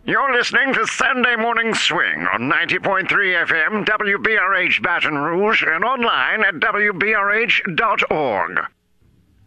You're listening to Sunday Morning Swing on 90.3 FM, WBRH Baton Rouge, and online at WBRH.org.